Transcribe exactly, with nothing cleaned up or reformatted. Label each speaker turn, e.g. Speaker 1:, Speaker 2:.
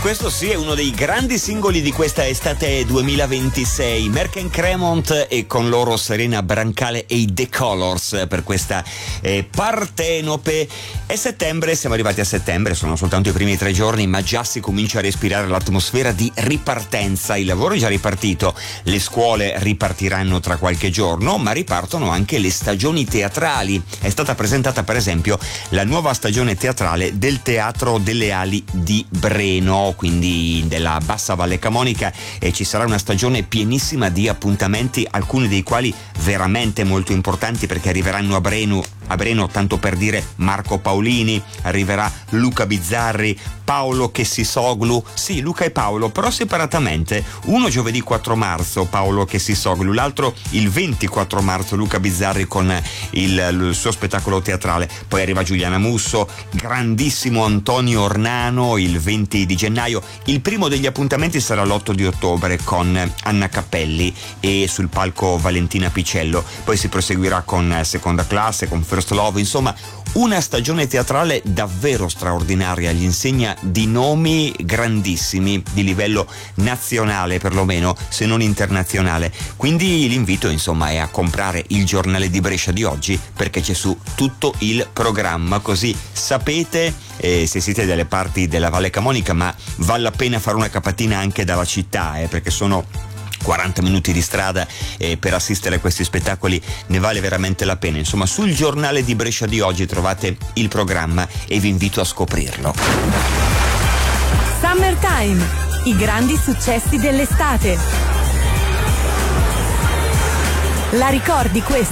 Speaker 1: Questo sì è uno dei grandi singoli di questa estate duemilaventisei, Merck Cremont e con loro Serena Brancale e i The Colors per questa eh, Partenope. E settembre, siamo arrivati a settembre, sono soltanto i primi tre giorni, ma già si comincia a respirare l'atmosfera di ripartenza. Il lavoro è già ripartito, le scuole ripartiranno tra qualche giorno, ma ripartono anche le stagioni teatrali. È stata presentata per esempio la nuova stagione teatrale del Teatro delle Ali di Breno, quindi della Bassa Valle Camonica, e ci sarà una stagione pienissima di appuntamenti, alcuni dei quali veramente molto importanti perché arriveranno a Breno, a Breno tanto per dire Marco Paolini, arriverà Luca Bizzarri, Paolo Chessisoglu, sì Luca e Paolo però separatamente, uno giovedì quattro marzo Paolo Chessisoglu, l'altro il ventiquattro marzo Luca Bizzarri con il, il suo spettacolo teatrale. Poi arriva Giuliana Musso, grandissimo Antonio Ornano il venti di gennaio. Il primo degli appuntamenti sarà l'otto di ottobre con Anna Cappelli e sul palco Valentina Picello. Poi si proseguirà con Seconda Classe, con First Love, insomma una stagione teatrale davvero straordinaria, all'insegna di nomi grandissimi di livello nazionale perlomeno, se non internazionale. Quindi l'invito insomma è a comprare il giornale di Brescia di oggi perché c'è su tutto il programma, così sapete eh, se siete delle parti della Valle Camonica, ma vale la pena fare una capatina anche dalla città eh, perché sono quaranta minuti di strada e per assistere a questi spettacoli ne vale veramente la pena. Insomma, sul giornale di Brescia di oggi trovate il programma e vi invito a scoprirlo.
Speaker 2: Summertime, i grandi successi dell'estate. La ricordi questa?